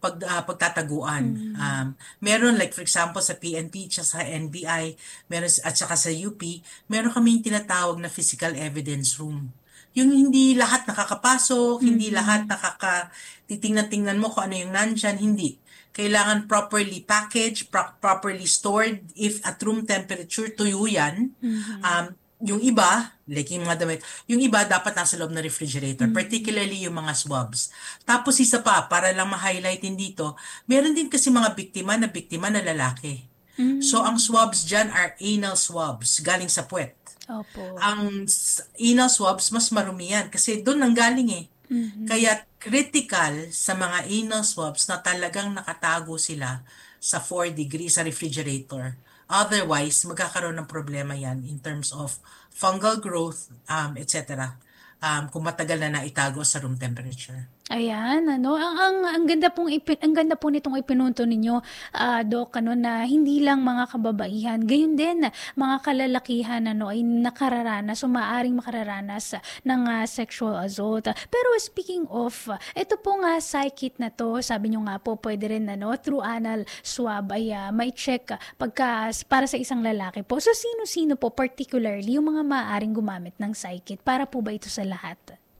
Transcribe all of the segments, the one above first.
pagtataguan. Mhm. Meron like for example sa PNP at sa NBI, meron at saka sa UP, meron kaming tinatawag na physical evidence room. Yung hindi lahat nakakapasok, hindi lahat Mhm. titingnan-tingnan mo kung ano yung nandyan, hindi. Kailangan properly packaged, properly stored. If at room temperature, tuyo yan. Mhm. Um, yung iba, like yung mga damit, yung iba dapat nasa loob ng refrigerator, Mhm. particularly yung mga swabs. Tapos isa pa, para lang ma-highlight din dito, meron din kasi mga biktima na lalaki. So ang Hmm. swabs dyan are anal swabs, galing sa puwet. Opo. Ang anal swabs, mas marumi yan kasi doon nanggaling eh. Mhm. Kaya critical sa mga anal swabs na talagang nakatago sila sa 4 degrees sa refrigerator. Otherwise, magkakaroon ng problema yan in terms of fungal growth, etc. Kung matagal na naitago sa room temperature. Ayan ano, ang ganda pong ang ganda po nitong ipinunto ninyo, Doc ano, na hindi lang mga kababaihan gayon din mga kalalakihan ano ay nakararanas o maaaring makararanas ng, sexual assault. Pero speaking of, ito pong, psych kit na 'to sabi niyo nga po puwede rin ano through anal swab ay, mai-check pagka para sa isang lalaki po. So sino-sino po particularly yung mga maaaring gumamit ng psych kit, para po ba ito sa lahat?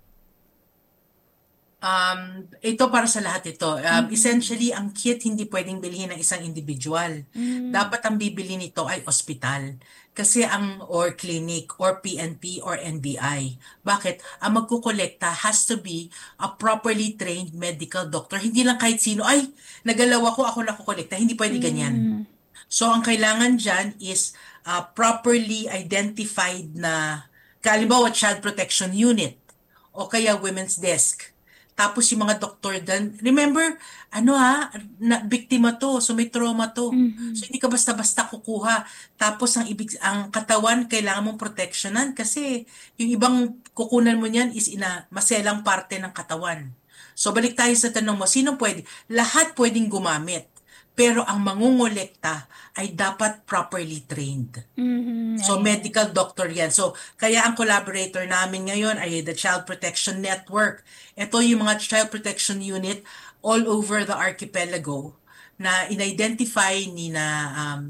Ito para sa lahat ito. Mhm. Essentially, ang kit hindi pwedeng bilhin ng isang individual. Hmm. Dapat ang bibili nito ay ospital. Kasi or clinic, or PNP, or NBI. Bakit? Ang magkukolekta has to be a properly trained medical doctor. Hindi lang kahit sino, ay, nagalaw ako nakukolekta. Hindi pwede ganyan. Hmm. So, ang kailangan dyan is properly identified na, kalimbawa, Child Protection Unit o kaya Women's Desk. Tapos yung mga doktor dan, remember, biktima to, so may trauma to. Mhm. So hindi ka basta-basta kukuha. Tapos ang katawan kailangan mong protectionan kasi yung ibang kukunan mo niyan is maselang parte ng katawan. So balik tayo sa tanong mo, sino pwede? Lahat pwedeng gumamit. Pero ang mangungolekta ay dapat properly trained. Mhm, So, ayan. medical doctor yan. So, kaya ang collaborator namin ngayon ay the Child Protection Network. Ito yung mga Child Protection Unit all over the archipelago na in-identify ni na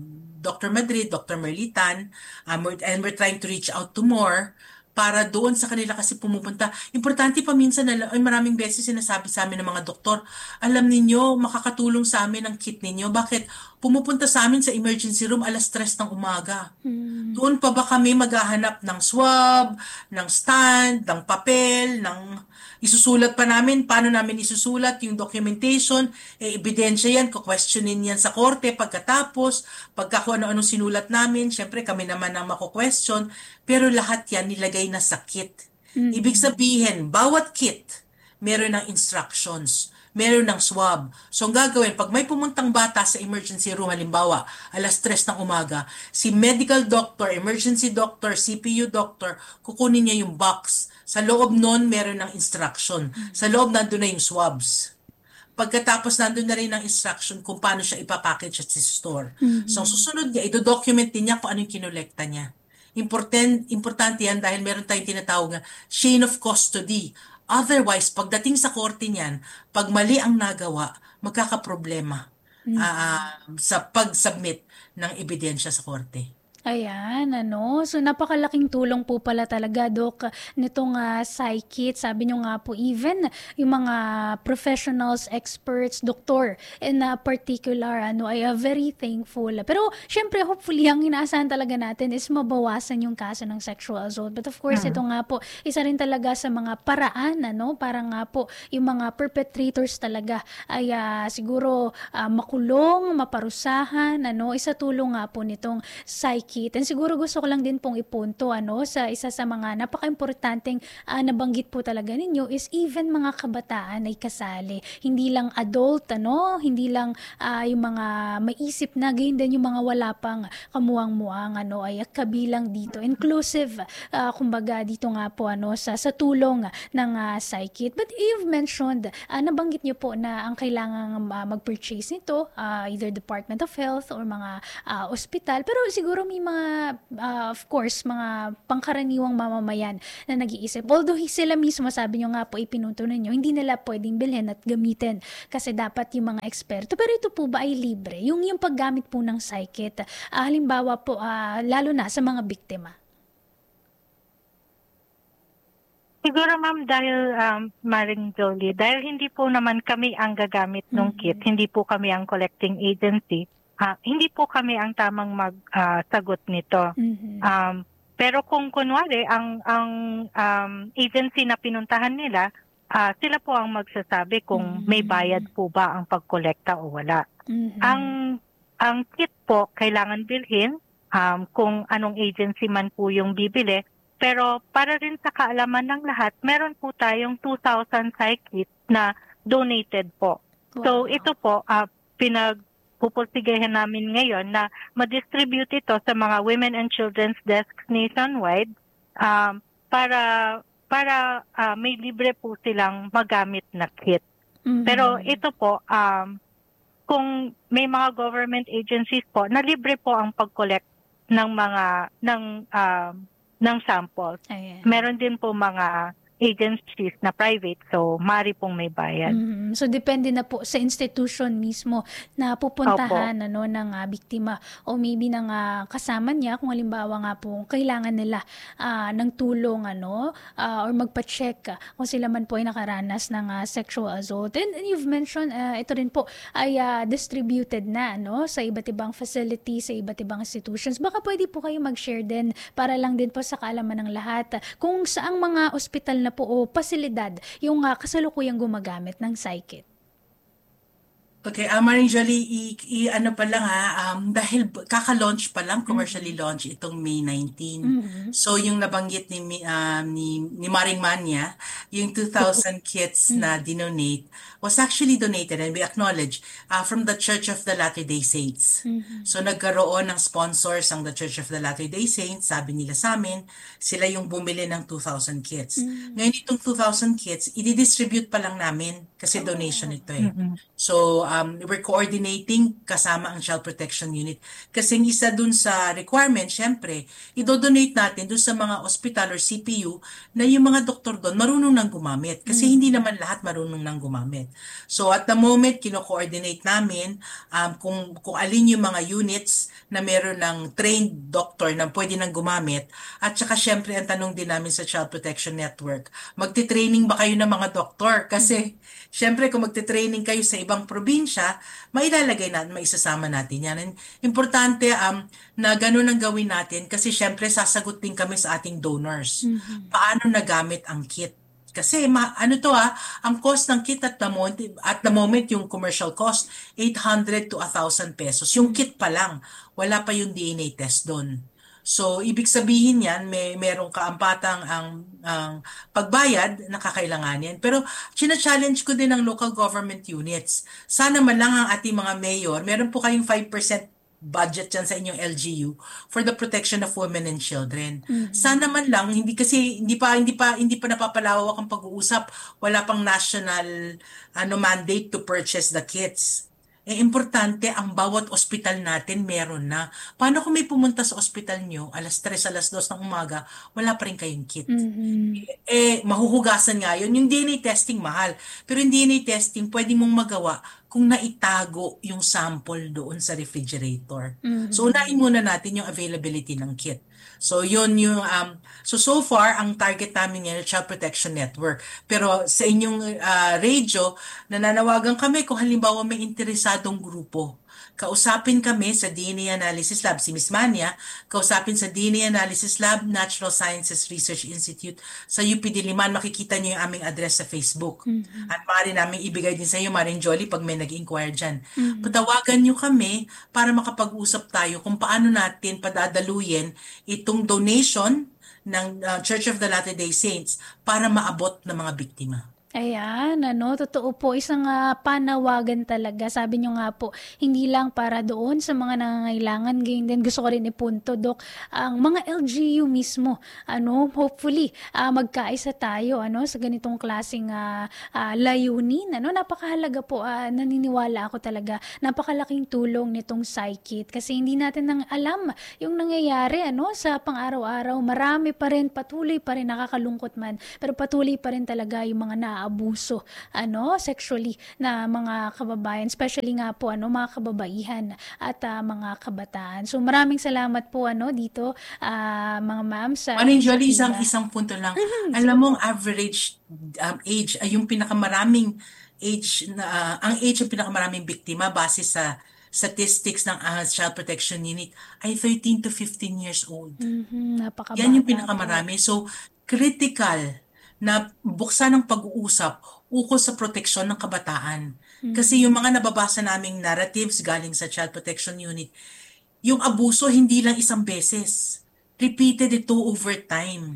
Dr. Madrid, Dr. Merlitan, and we're trying to reach out to more para doon sa kanila kasi pumupunta. Importante pa minsan ay maraming beses sinasabi sa amin ng mga doktor, alam ninyo, makakatulong sa amin ang kit ninyo. Bakit? Pumupunta sa amin sa emergency room 3:00 ng umaga. Hmm. Doon pa ba kami maghahanap ng swab, ng stand, ng papel, ng isusulat pa namin, paano namin isusulat yung documentation, ebidensya yan, kukwestiyonin yan sa korte pagkatapos, pagka kung ano-anong sinulat namin, syempre kami naman ang mako-question, pero lahat yan nilagay na sa kit. Ibig Mhm. sabihin, bawat kit, meron ng instructions, meron ng swab. So, ang gagawin, pag may pumuntang bata sa emergency room, halimbawa, 3:00 ng umaga, si medical doctor, emergency doctor, CPU doctor, kukunin niya yung box. Sa loob nun, meron ng instruction. Sa loob, nandun na yung swabs. Pagkatapos, nandun na rin ang instruction kung paano siya ipapackage at si-store. So, ang Mhm. susunod niya, idodocument din niya kung anong kinolekta niya. Importante yan dahil meron tayong tinatawag na chain of custody. Otherwise, pagdating sa korte niyan, pag mali ang nagawa, magkakaproblema Mhm. sa pag-submit ng ebidensya sa korte. Ayan ano, so napakalaking tulong po pala talaga Doc nitong, psych-kit. Sabi niyo nga po even yung mga professionals, experts, doktor in, particular ano ay, very thankful. Pero siyempre hopefully ang inaasahan talaga natin is mabawasan yung kaso ng sexual assault. But of course ito Mm. nga po isa rin talaga sa mga paraan ano para nga po yung mga perpetrators talaga ay, siguro, makulong, maparusahan ano. Isa tulong nga po nitong psyche. And siguro gusto ko lang din pong ipunto ano sa isa sa mga napakaimportanteng nabanggit po talaga ninyo is even mga kabataan ay kasali. Hindi lang adult ano, hindi lang yung mga maisip na gayon din yung mga wala pang kamuwang-muwang ano ay kabilang dito. Inclusive kumbaga dito nga po ano sa tulong ng psyche. But you've mentioned nabanggit niyo po na ang kailangang mag-purchase nito either Department of Health or mga ospital. Pero siguro may mga, of course, mga pangkaraniwang mamamayan na nag-iisip. Although sila mismo, sabi nyo nga po, ipinuntunan nyo, hindi nila pwedeng bilhin at gamitin kasi dapat yung mga eksperto. Pero ito po ba ay libre? Yung paggamit po ng psychit, halimbawa po, lalo na sa mga biktima. Siguro ma'am dahil Maring Jolie, dahil hindi po naman kami ang gagamit ng kit, hindi po kami ang collecting agency, hindi po kami ang tamang magsagot nito. Pero kung kunwari ang agency na pinuntahan nila, sila po ang magsasabi kung may bayad po ba ang pagkolekta o wala. Ang kit po kailangan bilhin kung anong agency man po yung bibili. Pero para rin sa kaalaman ng lahat, meron po tayong 2,000 psych-kits na donated po. Wow. So ito po, pinagpupulsigahan namin ngayon na ma-distribute ito sa mga women and children's desks nationwide para may libre po silang magamit na kit. Pero ito po, kung may mga government agencies po, na libre po ang pag-collect ng ng samples. Meron din po mga agencies na private, so mari pong may bayad. So depende na po sa institution mismo na pupuntahan ng biktima o maybe ng kasama niya kung halimbawa nga po kailangan nila ng tulong or magpa-check kung sila man po ay nakaranas ng sexual assault. And you've mentioned ito rin po ay distributed na sa iba't ibang facilities, sa iba't ibang institutions. Baka pwede po kayo mag-share din para lang din po sa kaalaman ng lahat kung saang mga ospital na po o pasilidad yung kasalukuyang gumagamit ng psychit. Okay, Maring Jolie, ano pa lang dahil kaka-launch pa lang, commercially launch itong May 19. So yung nabanggit ni Maring Manya, yung 2,000 kits na dinonate was actually donated and we acknowledge from the Church of the Latter-day Saints. So nagkaroon ng sponsors ang the Church of the Latter-day Saints, sabi nila sa amin, sila yung bumili ng 2,000 kits. Ngayon itong 2,000 kits, i-distribute pa lang namin kasi donation ito eh. So we're coordinating kasama ang Child Protection Unit. Kasi isa dun sa requirement, syempre, idodonate natin dun sa mga hospital or CPU na yung mga doktor doon marunong nang gumamit. Kasi hindi naman lahat marunong nang gumamit. So at the moment, kino-coordinate namin kung alin yung mga units na meron ng trained doctor na pwede nang gumamit. At saka syempre, ang tanong din namin sa Child Protection Network, magti-training ba kayo ng mga doktor? Kasi syempre, kung magti-training kayo sa ibang probinsya, mailalagay natin, maisasama natin yan. And importante na ganun ang gawin natin kasi syempre sasagot din kami sa ating donors. Paano nagamit ang kit? Kasi ang cost ng kit at the moment yung commercial cost 800 to 1,000 pesos. Yung kit pa lang, wala pa yung DNA test doon. So ibig sabihin yan, merong kaampatang ang pagbayad na kakailanganin. Pero china-challenge ko din ang local government units. Sana man lang ang ating mga mayor, meron po kayong 5% budget dyan sa inyong LGU for the protection of women and children. Sana man lang hindi pa napapalawak ang pag-uusap, wala pang national mandate to purchase the kits. Importante ang bawat ospital natin meron na. Paano kung may pumunta sa ospital nyo, alas 3, alas 2 ng umaga, wala pa rin kayong kit? Mahuhugasan nga yun. Yung DNA testing mahal. Pero yung DNA testing, pwede mong magawa kung naitago yung sample doon sa refrigerator. So unahin muna natin yung availability ng kit. So yun yung so far ang target namin ngayon Child Protection Network. Pero sa inyong radio, nananawagan kami kung halimbawa may interesadong grupo. Kausapin kami sa DNA Analysis Lab, si Ms. Mania, kausapin sa DNA Analysis Lab, Natural Sciences Research Institute sa UP Diliman. Makikita niyo yung aming address sa Facebook. At maaari namin ibigay din sa iyo, Maring Jolie, pag may nag-inquire dyan. Patawagan niyo kami para makapag-usap tayo kung paano natin padadaluyin itong donation ng Church of the Latter-day Saints para maabot ng mga biktima. Ayan, totoo po, isang panawagan talaga. Sabi niyo nga po, hindi lang para doon sa mga nangangailangan, gayon din gusto ko rin ipunto, Dok, ang mga LGU mismo, hopefully, magkaisa tayo, sa ganitong klaseng layunin, napakahalaga po, naniniwala ako talaga, napakalaking tulong nitong PsyKit kasi hindi natin nang alam yung nangyayari, sa pang-araw-araw, marami pa rin, patuloy pa rin, nakakalungkot man, pero patuloy pa rin talaga yung mga naabuso sexually na mga kababayan, especially nga po mga kababaihan at mga kabataan. So maraming salamat po dito mga ma'am sa Maring Jolly, inisyatiba. isang punto lang. Sige Alam mo, po. ang average age ay yung pinakamaraming age na ang age ng pinakamaraming biktima base sa statistics ng Child Protection Unit ay 13 to 15 years old. Yan yung Napakabata po. pinakamarami. So, critical na buksan ng pag-uusap ukol sa proteksyon ng kabataan. Kasi yung mga nababasa naming narratives galing sa Child Protection Unit, yung abuso hindi lang isang beses. Repeated ito over time.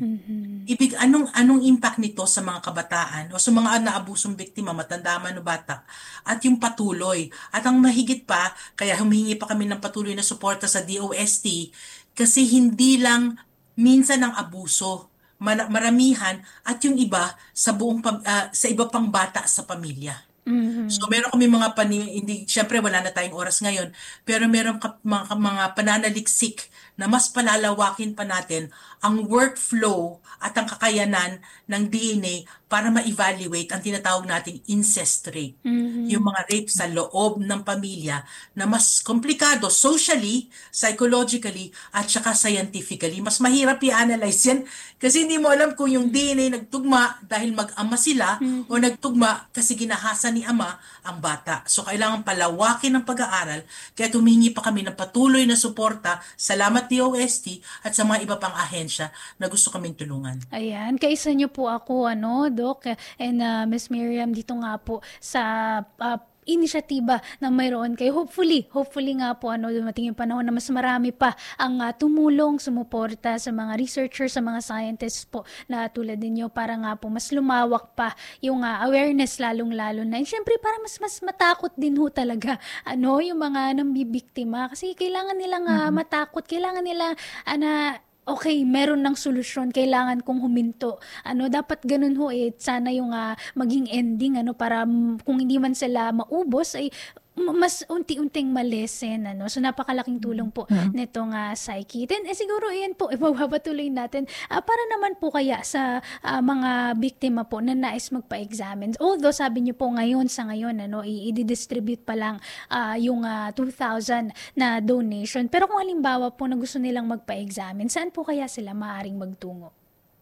Anong impact nito sa mga kabataan o sa mga naabusong biktima, matanda man o bata, at yung patuloy. At ang mahigit pa, kaya humihingi pa kami ng patuloy na suporta sa DOST kasi hindi lang minsan ang abuso, maramihan at yung iba sa sa iba pang bata sa pamilya. So meron kami mga hindi syempre wala na tayong oras ngayon, pero meron mga pananaliksik na mas palalawakin pa natin ang workflow at ang kakayanan ng DNA para ma-evaluate ang tinatawag nating incest rape. Yung mga rape sa loob ng pamilya na mas komplikado socially, psychologically, at saka scientifically. Mas mahirap i-analyze yan kasi hindi mo alam kung yung DNA nagtugma dahil mag-ama sila o nagtugma kasi ginahasa ni ama ang bata. So kailangan palawakin ang pag-aaral kaya humingi pa kami ng patuloy na suporta. Salamat DOST at sa mga iba pang ahensya na gusto kaming tulungan. Ayan, kaisa niyo po ako, Doc, and Miss Miriam, dito nga po sa inisyatiba na mayroon kayo. Hopefully nga po, dumating yung panahon na mas marami pa ang tumulong, sumuporta sa mga researchers, sa mga scientists po na tulad ninyo para nga po mas lumawak pa yung awareness lalong-lalo na. And syempre, para mas matakot din ho talaga, yung mga nambibiktima. Kasi kailangan nilang matakot, kailangan nila na okay, meron ng solusyon, kailangan kong huminto. Dapat ganun ho sana yung maging ending para kung hindi man sila maubos ay mas unti-unting malesen, So napakalaking tulong po nitong PsyKit. And siguro yan po, ipagpapatuloy natin para naman po kaya sa mga biktima po na nais magpa-examine. Although sabi niyo po sa ngayon, i-distribute pa lang yung 2,000 na donation. Pero kung halimbawa po na gusto nilang magpa-examine, saan po kaya sila maaaring magtungo?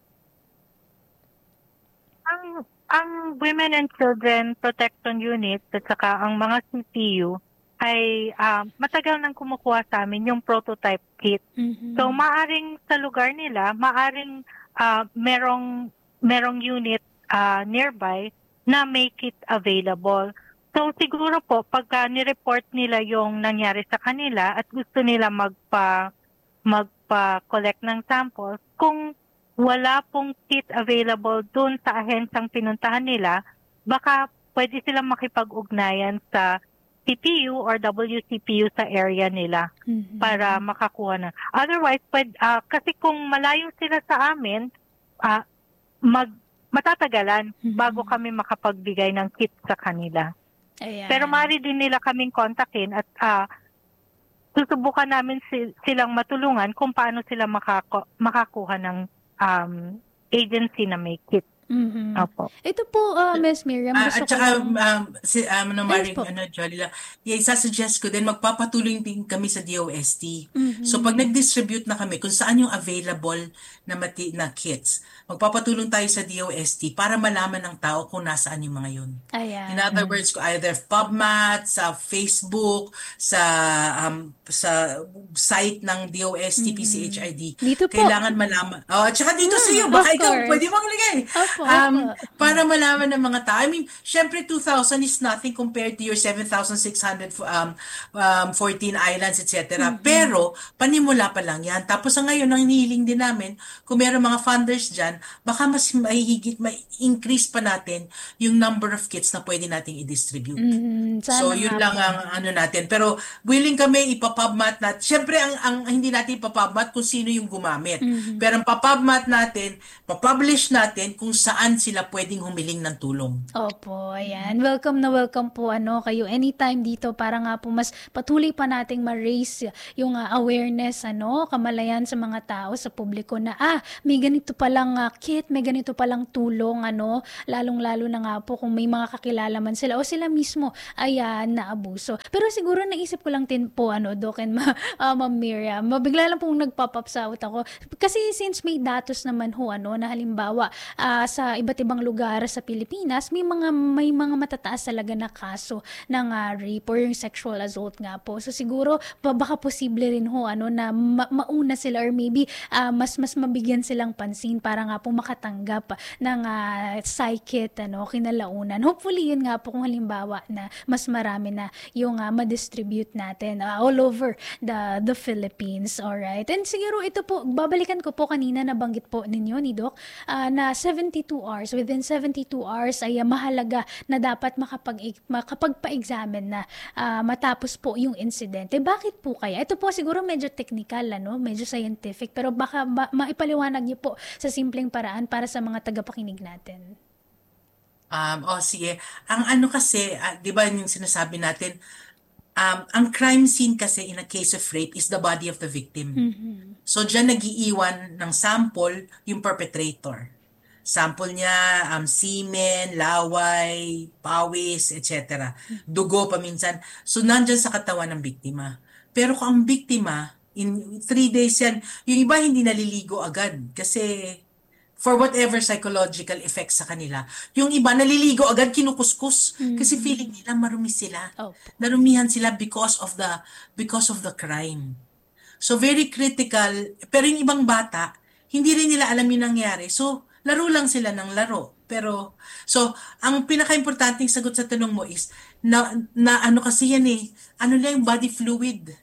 Ang Women and Children Protection Unit at saka ang mga CPU ay matagal nang kumukuha sa amin yung prototype kit. So maaring sa lugar nila, maaring merong unit nearby na make it available. So siguro po pagka ni-report nila yung nangyari sa kanila at gusto nila magpa-collect ng samples, kung wala pong kit available doon sa ahensyang pinuntahan nila, baka pwede silang makipag-ugnayan sa CPU or WCPU sa area nila para makakuha na. Otherwise, kasi kung malayo sila sa amin, matatagalan bago kami makapagbigay ng kit sa kanila. Ayan. Pero maaari din nila kaming kontakin at susubukan namin silang matulungan kung paano sila makakuha ng agency na may kit. Opo. Ito po, Miss Miriam, gusto At ko saka, lang... Maring, po. Jolly, isasuggest ko din, magpapatuloy din kami sa DOST. So, pag nag-distribute na kami, kung saan yung available na kits, magpapatulong tayo sa DOST para malaman ng tao kung nasaan yung mga yun. Ayan. In other words, either PubMat, sa Facebook, sa site ng DOST, PCHID. Dito po. Kailangan malaman. At saka dito sa iyo, baka Of ikaw, course. pwede mong lagay. Of Opo, opo. Para malaman ng mga tao. I mean, syempre 2,000 is nothing compared to your 7,600 14 islands, etc. Pero, panimula pa lang yan. Tapos sa ngayon, ang hinihiling din namin, kung meron mga funders dyan, baka mas mahihigit, ma-increase pa natin yung number of kits na pwede nating i-distribute. So, Sana yun nga lang po. ang ano natin. Pero, willing kami ipapubmat natin. Siyempre, ang hindi natin ipapubmat kung sino yung gumamit. Pero ang papubmat natin, papublish natin kung saan sila pwedeng humiling ng tulong. Opo, ayan. Welcome na welcome po kayo anytime dito para nga po mas patuloy pa nating ma-raise yung awareness, kamalayan sa mga tao, sa publiko na may ganito palang kit, may ganito palang tulong, lalong-lalo na nga po kung may mga kakilala man sila o sila mismo ay naabuso. Pero siguro naisip ko lang din po, Doc and Ma'am Miriam, bigla lang pong nagpop-up sa utak ko. Kasi since may datos naman na halimbawa sa iba't ibang lugar sa Pilipinas, may mga matataas talaga na kaso ng rape or yung sexual assault nga po. So siguro baka posible rin na mauna sila or maybe mas mabigyan silang pansin para nga po makatanggap ng psychit kinalaunan. Hopefully yun nga po kung halimbawa na mas marami na yung ma-distribute natin all over the Philippines. Alright. And siguro ito po, babalikan ko po kanina nabanggit po ninyo ni Doc na 72 hours, within 72 hours ay mahalaga na dapat makapagpa-examine na matapos po yung incident. Bakit po kaya? Ito po siguro medyo technical, medyo scientific, pero baka maipaliwanag niyo po sa simpleng paraan para sa mga tagapakinig natin. Sige. Ang ano kasi, di ba yung sinasabi natin, ang crime scene kasi in a case of rape is the body of the victim. So, dyan nagiiwan ng sample yung perpetrator. Sample niya, semen, laway, pawis, etc. Dugo paminsan. So, nandyan sa katawan ng biktima. Pero kung ang biktima, in 3 days yan, yung iba hindi naliligo agad kasi for whatever psychological effects sa kanila. Yung iba naliligo agad, kinukuskus kasi feeling nila marumi sila. Opo. Narumihan sila because of the crime. So very critical, pero yung ibang bata, hindi rin nila alam yung nangyari. So laro lang sila ng laro. Pero so ang pinaka-importanting sagot sa tanong mo is na ano kasi yan ano lang yung body fluid.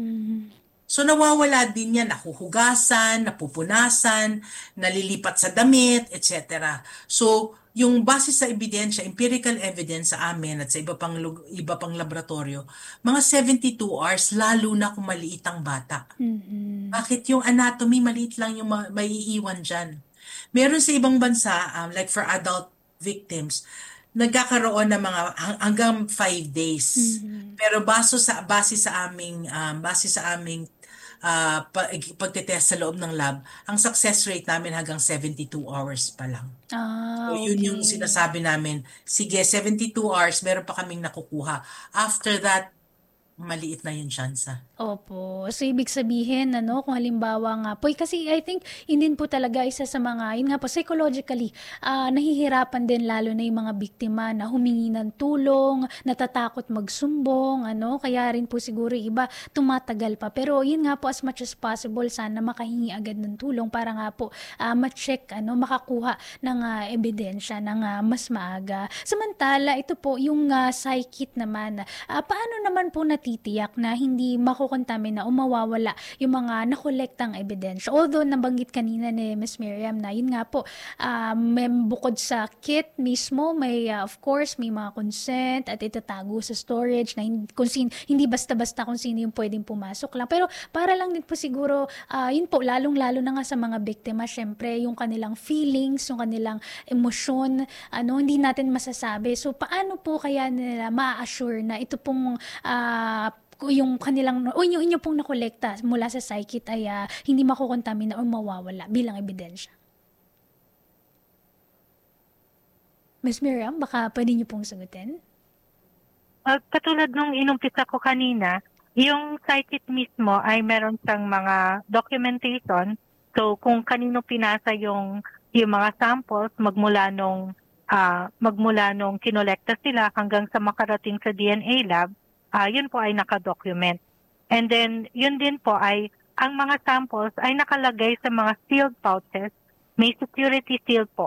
So nawawala din yan, nahuhugasan, napupunasan, nalilipat sa damit, etc. So yung base sa ebidensya, empirical evidence sa amin at sa iba pang laboratorio, mga 72 hours lalo na kung maliit ang bata. Bakit yung anatomy maliit lang yung maiiwan dyan? Meron sa ibang bansa, like for adult victims, nagkakaroon ng mga hanggang 5 days. Pero base sa aming pagtetest sa loob ng lab, ang success rate namin hanggang 72 hours pa lang. So yun yung sinasabi namin, sige 72 hours, meron pa kaming nakukuha. After that, maliit na yung tsansa. Opo. So, ibig sabihin, kung halimbawa nga po, kasi I think, yun din po talaga isa sa mga, yun nga po, psychologically, nahihirapan din lalo na yung mga biktima na humingi ng tulong, natatakot magsumbong, kaya rin po siguro iba tumatagal pa. Pero yun nga po, as much as possible, sana makahingi agad ng tulong para nga po ma-check, makakuha ng ebidensya ng mas maaga. Samantala, ito po, yung psychit naman, paano naman po natitiyak na hindi makukontamina o mawawala yung mga nakolektang ebidensya? Although nabanggit kanina ni Ms. Miriam na yun nga po, may bukod sa kit mismo, may of course may mga consent at itatago sa storage na hindi basta-basta kung sino yung pwedeng pumasok lang. Pero para lang din po siguro, yun po, lalong-lalo na nga sa mga biktima, syempre yung kanilang feelings, yung kanilang emosyon, hindi natin masasabi. So paano po kaya nila ma-assure na ito pong yung kanilang o yung inyo pong nakolekta mula sa psychit ay hindi makukontamina o mawawala bilang ebidensya? Ms. Miriam, baka pwede niyo pong sagutin? Katulad nung inumpisa ko kanina, yung psychit mismo ay meron siyang mga documentation. So kung kanino pinasa yung mga samples magmula nung kinolekta sila hanggang sa makarating sa DNA lab, yun po ay nakadocument. And then, yun din po ay, ang mga samples ay nakalagay sa mga sealed pouches, may security seal po.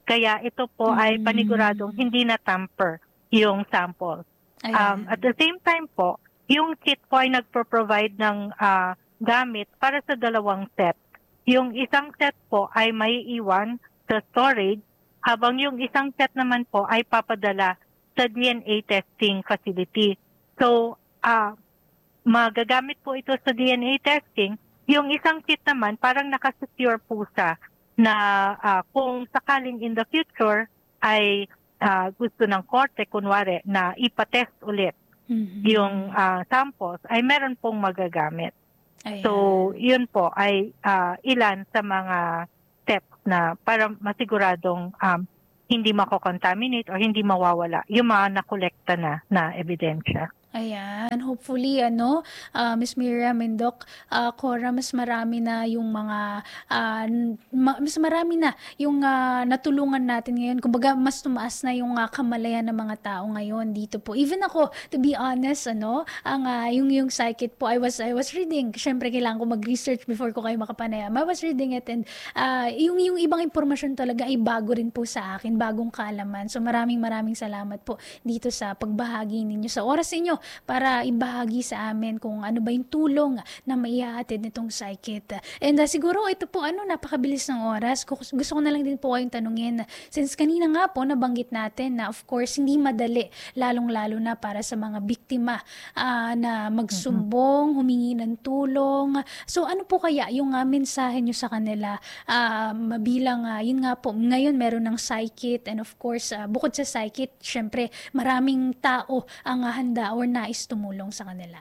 Kaya ito po ay paniguradong hindi na tamper yung sample. Ayan. At the same time po, yung kit po ay nagpo-provide ng gamit para sa dalawang set. Yung isang set po ay may iwan sa storage, habang yung isang set naman po ay papadala sa DNA testing facility. So, magagamit po ito sa DNA testing. Yung isang kit naman, parang nakasecure po siya na kung sakaling in the future ay gusto ng korte, kunwari, na ipatest ulit yung samples, ay meron pong magagamit. Ayan. So, yun po ay ilan sa mga steps na para masiguradong hindi mako-contaminate o hindi mawawala yung mga nakolekta na ebidensya. Ayan, hopefully Miss Miriam and Doc Cora, mas marami na yung mga mas marami na yung natulungan natin ngayon. Kumbaga mas tumaas na yung kamalayan ng mga tao ngayon dito po. Even ako, to be honest, ang yung psychic po, I was reading. Syempre kailangan ko mag-research before ko kayo makapanayam. I was reading it, and yung ibang impormasyon talaga ay bago rin po sa akin, bagong kaalaman. So maraming salamat po dito sa pagbahagi ninyo, sa oras ninyo para ibahagi sa amin kung ano ba yung tulong na maihahatid nitong psychic. And siguro ito po napakabilis ng oras. Gusto ko na lang din po kayong tanungin, since kanina nga po nabanggit natin na of course hindi madali, lalong-lalo na para sa mga biktima na magsumbong, humingi ng tulong. So ano po kaya yung mensahe nyo sa kanila bilang yun nga po, ngayon meron ng psychic, and of course bukod sa psychic, syempre maraming tao ang handa or nais tumulong sa kanila.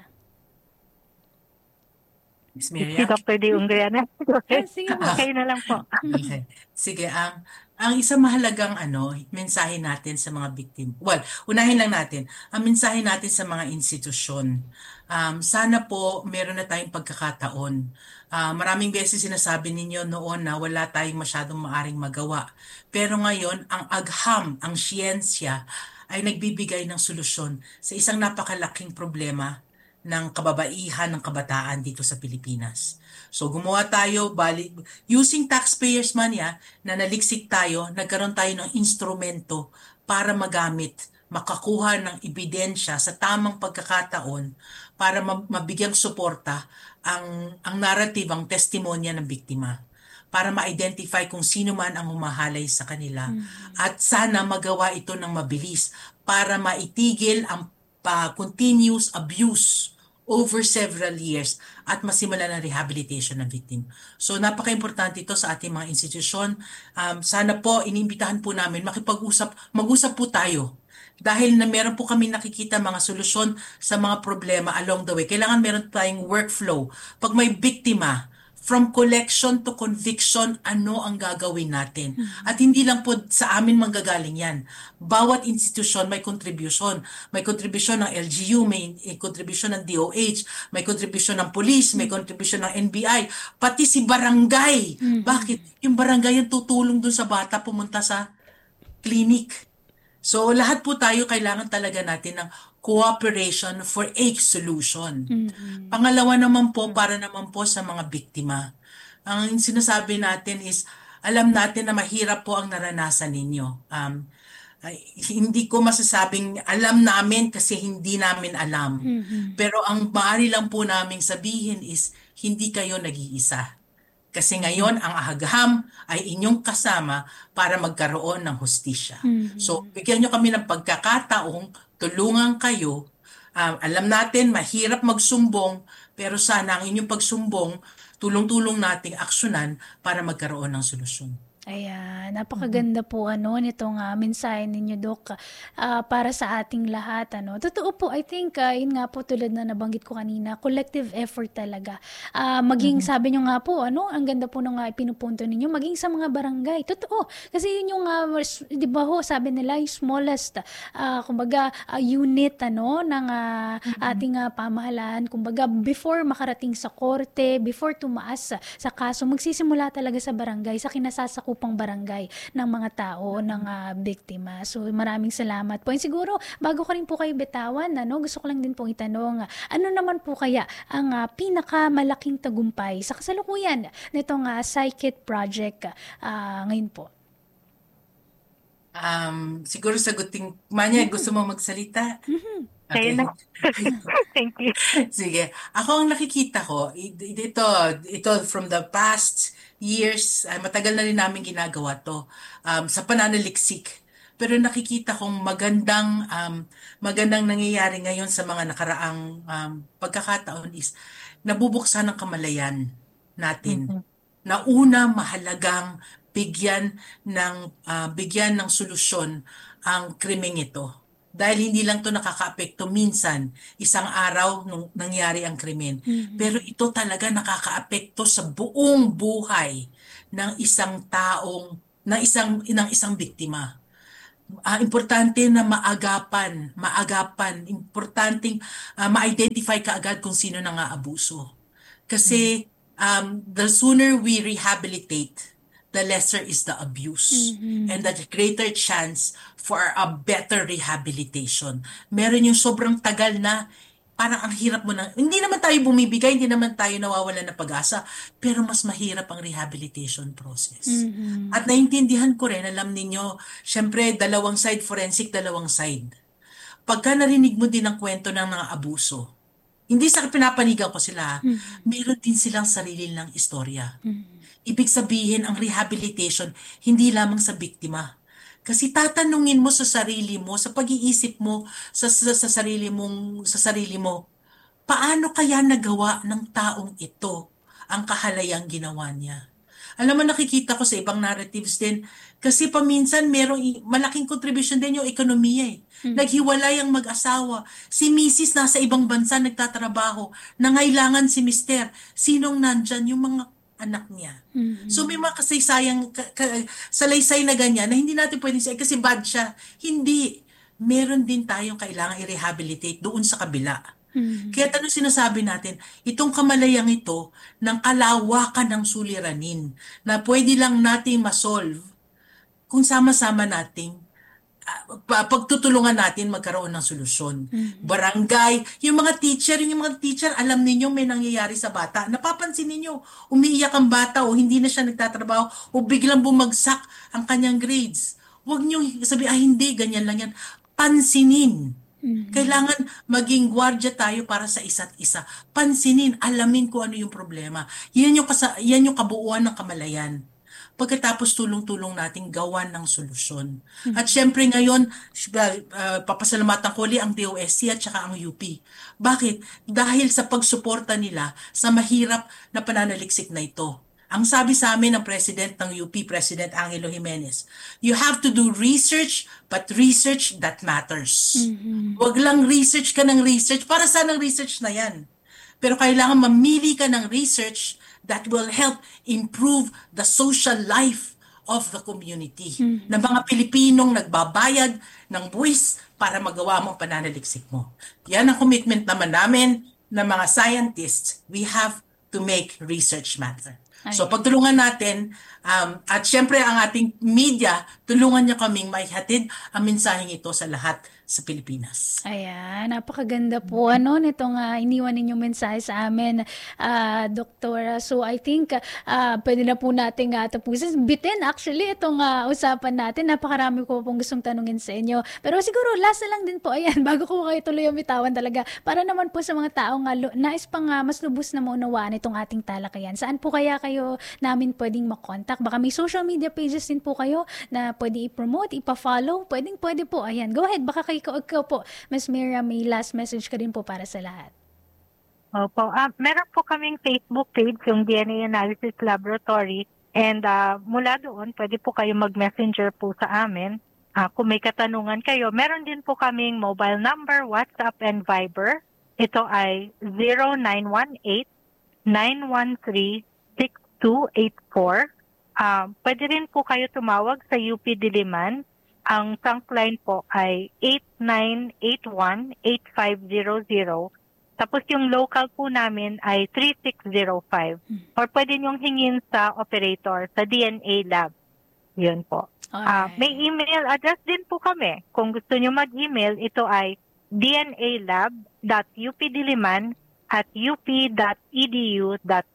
Miss Si Miriam? Dr. De Ungriana. Sige po. Kayo na lang po. Okay. Sige, ang isang mahalagang mensahe natin sa mga biktima. Well, unahin lang natin, ang mensahe natin sa mga institusyon. Sana po meron na tayong pagkakataon. Maraming beses sinasabi ninyo noon na wala tayong masyadong maaring magawa. Pero ngayon, ang agham, ang siyensya, ay nagbibigay ng solusyon sa isang napakalaking problema ng kababaihan ng kabataan dito sa Pilipinas. So gumawa tayo, using taxpayers' money na naliksik tayo, nagkaroon tayo ng instrumento para magamit, makakuha ng ebidensya sa tamang pagkakataon para mabigyang suporta ang narrative, ang testimonya ng biktima, para ma-identify kung sino man ang humahalay sa kanila. At sana magawa ito ng mabilis para maitigil ang continuous abuse over several years at masimula ng rehabilitation ng victim. So napaka-importante ito sa ating mga institusyon. Sana po, inimbitahan po namin mag-usap po tayo. Dahil na meron po kami nakikita mga solusyon sa mga problema along the way. Kailangan meron tayong workflow. Pag may biktima, from collection to conviction, ano ang gagawin natin? At hindi lang po sa amin manggagaling yan. Bawat institusyon may contribution. May contribution ng LGU, may contribution ng DOH, may contribution ng police, may contribution ng NBI, pati si barangay. Bakit? Yung barangay yung tutulong dun sa bata pumunta sa clinic. So lahat po tayo kailangan talaga natin ng cooperation for a solution. Pangalawa naman po, para naman po sa mga biktima. Ang sinasabi natin is, alam natin na mahirap po ang naranasan ninyo. Hindi ko masasabing alam namin kasi hindi namin alam. Pero ang maaari lang po naming sabihin is, hindi kayo nag-iisa. Kasi ngayon, ang agham ay inyong kasama para magkaroon ng hustisya. So, bigyan nyo kami ng pagkakataong tulungan kayo. Alam natin, mahirap magsumbong, pero sana ang inyong pagsumbong, tulong-tulong nating aksyonan para magkaroon ng solusyon. Ayan, napakaganda po nitong mensahe ninyo, Doc, para sa ating lahat. Totoo po, I think, yun nga po tulad na nabanggit ko kanina, collective effort talaga. Maging sabi nyo nga po, ang ganda po nung pinupunto ninyo, maging sa mga barangay. Totoo, kasi yun yung, di ba ho, sabi nila, yung smallest, kumbaga, unit ng ating pamahalaan. Kumbaga, before makarating sa korte, before tumaas sa kaso, magsisimula talaga sa barangay, sa kinasasakupang barangay ng mga tao, ng biktima. So maraming salamat po. And siguro, bago ko rin po kayo bitawan, gusto ko lang din pong itanong, ano naman po kaya ang pinakamalaking tagumpay sa kasalukuyan nitong psychic project ngayon po? Siguro sagutin, Manya, gusto mo magsalita? Mhm. Kayo Okay. na. Thank you. Sige. Ako ang nakikita ko, ito from the past years, matagal na rin namin ginagawa to sa pananaliksik. Pero nakikita kong magandang nangyayari ngayon sa mga nakaraang pagkakataon is nabubuksan ng kamalayan natin. Mhm. Na una, mahalagang bigyan ng solusyon ang krimeng ito. Dahil hindi lang to nakakaapekto minsan, isang araw nung nangyari ang krimen. Pero Mhm. ito talaga nakakaapekto sa buong buhay ng isang biktima. Importante na maagapan, importanteng ma-identify kaagad kung sino nang-aabuso. Kasi the sooner we rehabilitate, the lesser is the abuse. And Mhm. the greater chance for a better rehabilitation. Meron yung sobrang tagal na parang ang hirap mo na, hindi naman tayo bumibigay, hindi naman tayo nawawalan ng pag-asa, pero mas mahirap ang rehabilitation process. Mhm. At naintindihan ko rin, alam ninyo, syempre, dalawang side, forensic, dalawang side. Pagka narinig mo din ang kwento ng mga abuso, hindi sa pinapanigan ko sila, Mhm. meron din silang sarili lang istorya. Mhm. Ibig sabihin, ang rehabilitation, hindi lamang sa biktima. Kasi tatanungin mo sa sarili mo, sa pag-iisip mo, sa sarili mo, paano kaya nagawa ng taong ito ang kahalayang ginawa niya? Alam mo, nakikita ko sa ibang narratives din, kasi paminsan malaking contribution din yung ekonomiya eh. Mhm. Naghiwalay ang mag-asawa. Si Mrs. nasa ibang bansa nagtatrabaho. Nangailangan si Mister. Sinong nandyan? Yung mga anak niya. So may Mhm. mga kasaysayang salaysay na ganyan na hindi natin pwedeng say kasi bad siya. Hindi. Meron din tayong kailangan i-rehabilitate doon sa kabila. Kaya Mhm. tanong sinasabi natin, itong kamalayang ito ng kalawakan ng suliranin na pwede lang nating masolve kung sama-sama nating pagtutulungan natin magkaroon ng solusyon. Mhm. Barangay, yung mga teacher, alam ninyo may nangyayari sa bata. Napapansin ninyo, umiiyak ang bata o hindi na siya nagtatrabaho o biglang bumagsak ang kanyang grades. Huwag niyo sabi, hindi, ganyan lang yan. Pansinin. Mhm. Kailangan maging gwardiya tayo para sa isa't isa. Pansinin, alamin kung ano yung problema. Yan yung kabuuan ng kamalayan. Pagkatapos tulong-tulong nating gawan ng solusyon. At Mhm. syempre ngayon, papasalamatan ko ulit ang DOST at saka ang UP. Bakit? Dahil sa pagsuporta nila sa mahirap na pananaliksik na ito. Ang sabi sa amin ng President ng UP, President Angelo Jimenez, you have to do research, but research that matters. Mhm. Huwag lang research ka ng research. Para saan ang research na yan? Pero kailangan mamili ka ng research that will help improve the social life of the community. Na Mhm. mga Pilipinong nagbabayad ng buwis para magawa mo ang pananaliksik mo. Yan ang commitment naman namin ng mga scientists. We have to make research matter. So Ayan. pagtulungan natin, at syempre ang ating media, tulungan niyo kaming maihatid ang mensaheng ito sa lahat sa Pilipinas. Ayan, napakaganda po nitong iniwan ninyong mensahe sa amin, Doktora. So I think pwede na po nating tapusin. Bitin actually itong usapan natin. Napakarami ko pong gustong tanungin sa inyo. Pero siguro last na lang din po, ayan, bago ko kayo tuloy umitawan talaga, para naman po sa mga taong nais pang mas lubos na maunawaan itong ating talakayan. Saan po kaya kayo namin pwedeng makontak? Baka may social media pages din po kayo na pwede i-promote, ipa-follow. Pwede po. Ayan, go ahead. Baka ikaw po, Miss Miriam, may last message ka din po para sa lahat. Opo. Meron po kaming Facebook page, yung DNA Analysis Laboratory. And mula doon, pwede po kayo mag-messenger po sa amin. Kung may katanungan kayo, meron din po kaming mobile number, WhatsApp, and Viber. Ito ay 0918-913-6284. Pwede rin po kayo tumawag sa UP Diliman. Ang trunk line po ay 8981-8500. Tapos yung local po namin ay 3605. Or pwede nyong hingin sa operator sa DNA Lab. Yun po. May Alright. email address din po kami. Kung gusto nyo mag-email, ito ay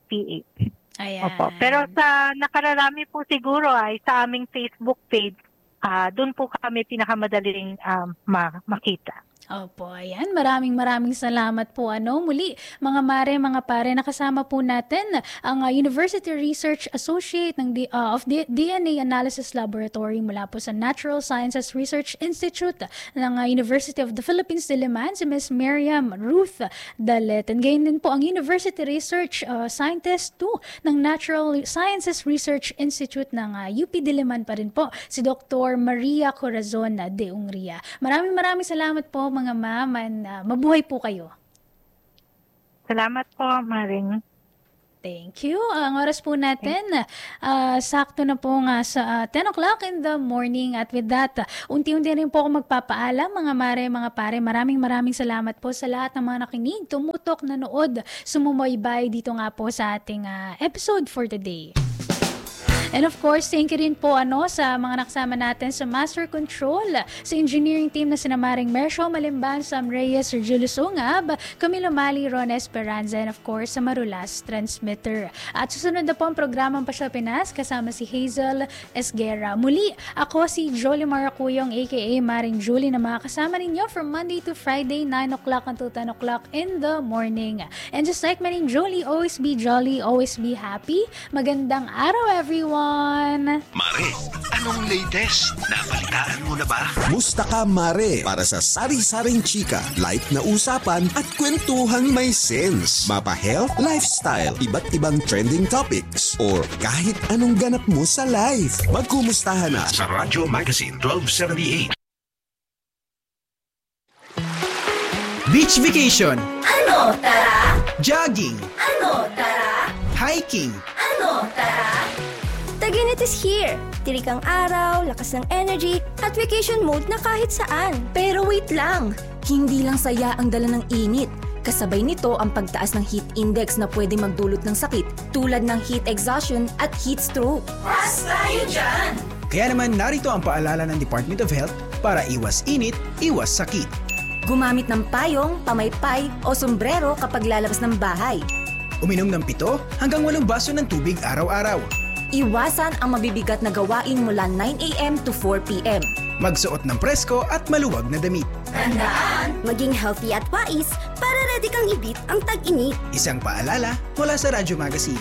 dnalab.updiliman@up.edu.ph. Opo. Ayan. Pero sa nakararami po siguro ay sa aming Facebook page, doon po kami pinakamadaling makita. Opo, ayan. Maraming salamat po. Muli, mga mare, mga pare, nakasama po natin ang University Research Associate of the DNA Analysis Laboratory mula po sa Natural Sciences Research Institute ng University of the Philippines, Diliman, si Ms. Miriam Ruth Dalet. And gayon din po ang University Research Scientist 2 ng Natural Sciences Research Institute ng UP Diliman pa rin po, si Dr. Maria Corazon de Ungria. Maraming salamat po mga ma'am, and mabuhay po kayo. Salamat po, Maring. Thank you. Ang oras po natin, sakto na po nga sa 10 o'clock in the morning. At with that, unti-unti rin po ako magpapaalam, mga mare, mga pare. Maraming salamat po sa lahat ng mga nakinig, tumutok, nanood, sumubaybay dito nga po sa ating episode for today. And of course, thank you rin po sa mga nakasama natin sa Master Control, sa engineering team na sinamaring Mersho Malimban, Sam Reyes, Sir Julius Ungab, Camilo Mali, Ron Esperanza, and of course, sa Marulas Transmitter. At susunod na po ang programang Pasya Pinas kasama si Hazel Esguerra. Muli, ako si Jolie Maracuyong aka Maring Julie na makakasama ninyo from Monday to Friday, 9 o'clock until 10 o'clock in the morning. And just like Maring Julie, always be jolly, always be happy. Magandang araw, everyone! Mare, anong latest? Nabalitaan mo na ba? Musta ka, Mare? Para sa sari-saring chika, light na usapan at kwentuhang may sense. Mapa health, lifestyle, iba't ibang trending topics, or kahit anong ganap mo sa life. Magkumustahan na Sa Radyo Magazine 1278. Beach vacation. Ano, tara? Jogging. Ano, tara? Hiking. Ano, tara? Taginit is here. Tirik ang araw, lakas ng energy, at vacation mode na kahit saan. Pero wait lang, hindi lang saya ang dala ng init. Kasabay nito ang pagtaas ng heat index na pwede magdulot ng sakit tulad ng heat exhaustion at heat stroke. Pas tayo dyan! Kaya naman narito ang paalala ng Department of Health para iwas init, iwas sakit. Gumamit ng payong, pamaypay o sombrero kapag lalabas ng bahay. Uminom ng 7 hanggang 8 baso ng tubig araw-araw. Iwasan ang mabibigat na gawain mula 9 a.m. to 4 p.m. Magsuot ng presko at maluwag na damit. Tandaan, maging healthy at wais para ready kang ibit ang tag-init. Isang paalala mula sa Radyo Magazine.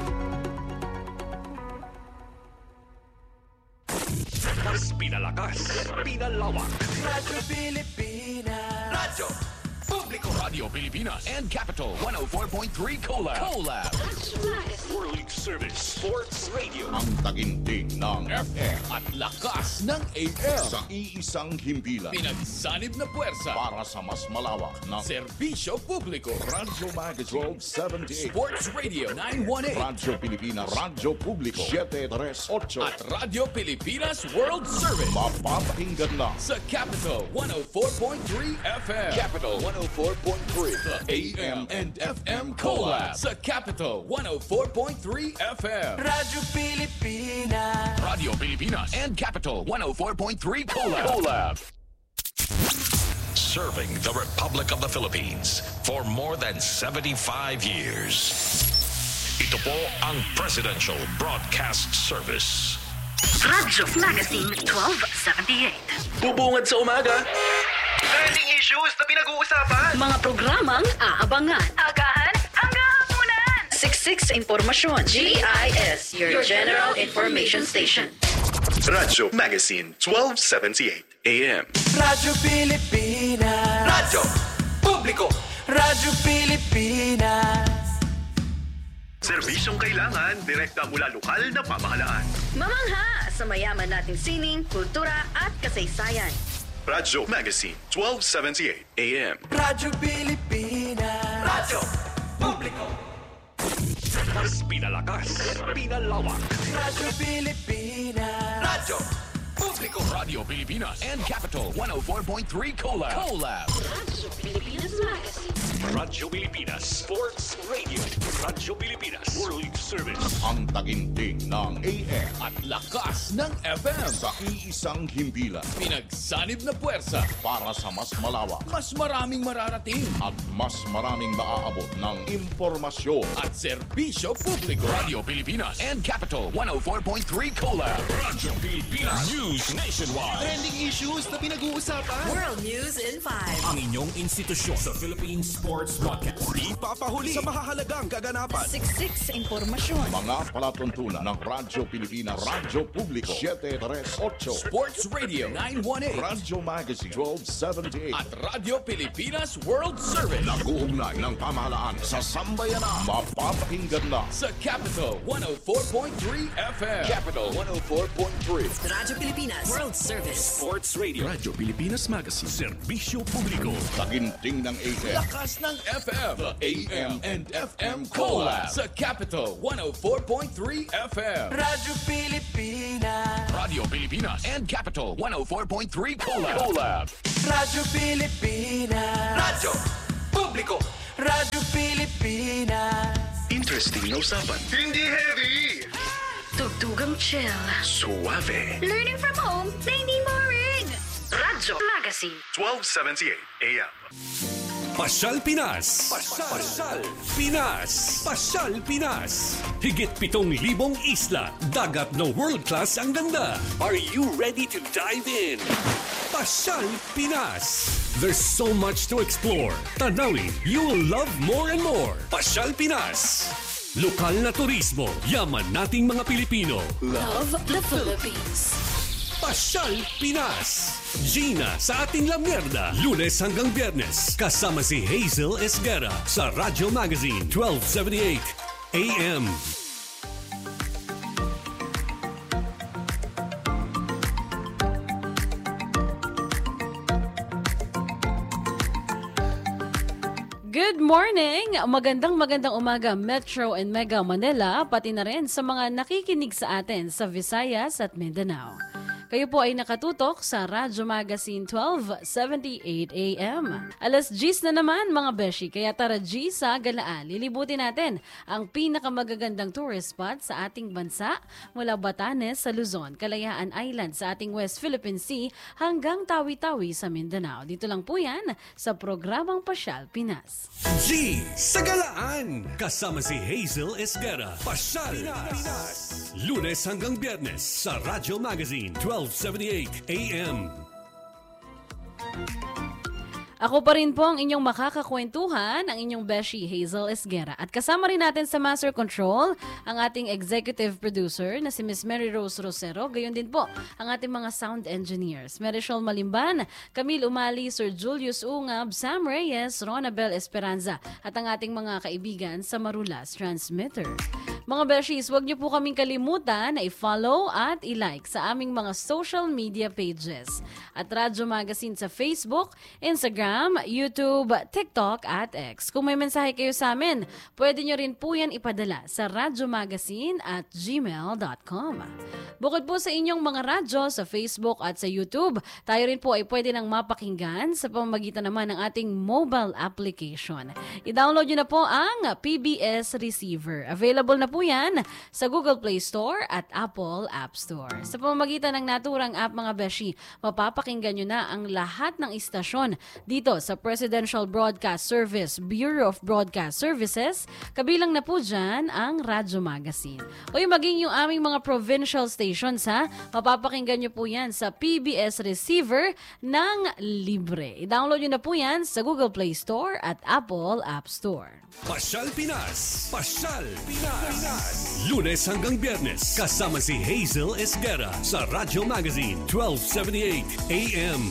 Mas pinalakas, pinalawak. Radyo Pilipinas. Radyo Publiko. Radio Pilipinas and Capital 104.3 Collab. World Service Sports Radio. Ang taginting ng FM at lakas ng AM. sa iisang himpilan Pinagsanib na puwersa. para sa mas malawak na Serbisyo Publiko. Radyo Magazine 1278. Sports Radio 918. Radyo Pilipinas, Radyo Publiko 738. At Radio Pilipinas World Service. Mapapakinggan na Sa Capital 104.3 FM. Capital 104.3. The AM and FM Collab. Sa Capital 104.3 FM. Radyo Pilipinas. Radio Pilipinas and Capital 104.3 Collab. Serving the Republic of the Philippines for more than 75 years. Ito po ang Presidential Broadcast Service. Radyo Magazine 1278. Bubungad sa umaga. Trending issues na pinag-uusapan. Mga programang aabangan. Agahan hanggang hapunan. Siksik sa impormasyon. GIS, your General Information Station. Radyo Magazine 1278 AM. Radyo Pilipinas. Radyo Publiko. Radyo Pilipinas. Serbisyong kailangan direkta mula lokal na pamahalaan. Mamangha sa mayaman nating sining, kultura at kasaysayan. Radyo Magazine 1278 AM. Radyo Pilipinas. Radyo Publiko. Mas pinalakas, pinalawak. Radyo Pilipinas. Radyo Publiko. Radio Pilipinas and Capital 104.3 Collab. Radyo Pilipinas Sports Radio. Radyo Pilipinas World Service. ang taginting ng AM At lakas ng FM. sa iisang himpilan Pinagsanib na puwersa. para sa mas malawak Mas maraming mararating. at mas maraming maaabot ng impormasyon. At serbisyo publiko. Radio Pilipinas and Capital 104.3 Collab. Radyo Pilipinas News nationwide. Trending issues na pinag-uusapan. World News in 5. Ang inyong institusyon sa Philippine Sports Broadcast. Ipapahuli sa mahahalagang kaganapan. Siksik sa impormasyon. Mga palatuntunan ng Radyo Pilipinas, Radyo Publiko 738, Sports Radio 918 Radyo Magazine 1278 at Radyo Pilipinas World Service. Nag-uugnay ng pamahalaan sa sambayanan. Mapapakinggan na Sa Capital 104.3 FM. Capital 104.3. Radyo Pilipinas World Service. Sports Radio. Radyo Pilipinas Magazine. Serbisyo Publiko. Taginting ng AM. Lakas ng FM. The AM and FM Collab. Sa Capital 104.3 FM. Radyo Pilipinas. Radio Pilipinas and Capital 104.3 Collab. Radyo Pilipinas. Radyo Publiko. Radyo Pilipinas. Interesting na usapan. Hindi heavy. Tugtugang chill. Suave. Learning from home na hindi boring. Radyo Magazine. 1278 AM. Pasyal Pinas. Pasyal Pinas. Pasyal Pinas. Higit 7,000 isla, dagat na world-class ang ganda. Are you ready to dive in? Pasyal Pinas. There's so much to explore. Tanawin, you will love more and more. Pasyal Pinas. Lokal na turismo, yaman nating mga Pilipino. Love the Philippines. Pasyal Pinas. Gina sa ating La Mierda. Lunes hanggang Biyernes. Kasama si Hazel Esguerra sa Radyo Magazine 1278 AM. Good morning! Magandang umaga Metro and Mega Manila, pati na rin sa mga nakikinig sa atin sa Visayas at Mindanao. Kayo po ay nakatutok sa Radyo Magazine 1278 AM. Alas 10 na naman mga beshi, kaya tara G sa galaan. Lilibutin natin ang pinakamagagandang tourist spot sa ating bansa mula Batanes sa Luzon, Kalayaan Island sa ating West Philippine Sea hanggang Tawi-Tawi sa Mindanao. Dito lang po yan sa programang Pasyal Pinas. G sa galaan. Kasama si Hazel Esguerra. Pasyal Pinas. Lunes hanggang Biyernes sa Radyo Magazine 1278 AM. Ako pa rin po ang inyong makakakwentuhan, ang inyong beshi Hazel Esguerra. At kasama rin natin sa Master Control ang ating executive producer na si Miss Mary Rose Rosero. Gayon din po ang ating mga sound engineers. Merichol Malimban, Camille Umali, Sir Julius Ungab, Sam Reyes, Ronabel Esperanza at ang ating mga kaibigan sa Marulas Transmitter. Mga beshies, huwag niyo po kaming kalimutan na i-follow at i-like sa aming mga social media pages. At Radyo Magazine sa Facebook, Instagram, YouTube, TikTok at X. Kung may mensahe kayo sa amin, pwede nyo rin po yan ipadala sa radyomagazine@gmail.com. Bukod po sa inyong mga radyo sa Facebook at sa YouTube, tayo rin po ay pwede nang mapakinggan sa pamamagitan naman ng ating mobile application. I-download nyo na po ang PBS Receiver. Available na po yan sa Google Play Store at Apple App Store. Sa pamamagitan ng naturang app mga beshi, mapapakinggan nyo na ang lahat ng istasyon dito sa Presidential Broadcast Service, Bureau of Broadcast Services, kabilang na po dyan ang Radyo Magazine. O yung maging yung aming mga provincial stations ha, mapapakinggan nyo po yan sa PBS Receiver ng libre. I-download nyo na po yan sa Google Play Store at Apple App Store. Pasyal Pinas. Pasyal Pinas. Lunes hanggang Biyernes, kasama si Hazel Esguerra sa Radyo Magazine 1278 AM.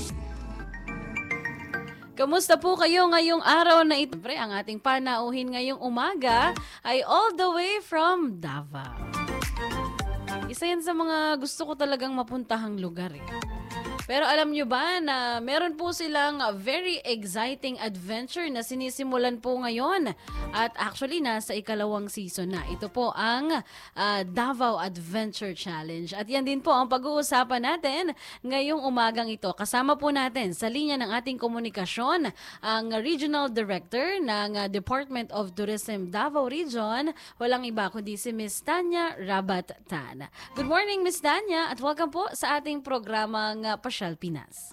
Kamusta po kayo ngayong araw na ito? Siyempre, ang ating panauhin ngayong umaga ay all the way from Davao. Isa yan sa mga gusto ko talagang mapuntahang lugar eh. Pero alam nyo ba na meron po silang very exciting adventure na sinisimulan po ngayon. At actually, nasa ikalawang season na. Ito po ang Davao Adventure Challenge. At yan din po ang pag-uusapan natin ngayong umagang ito. Kasama po natin sa linya ng ating komunikasyon ang Regional Director ng Department of Tourism Davao Region. Walang iba kundi si Miss Tanya Rabat-Tan. Good morning, Miss Tanya, at welcome po sa ating programang Pasyal Pinas.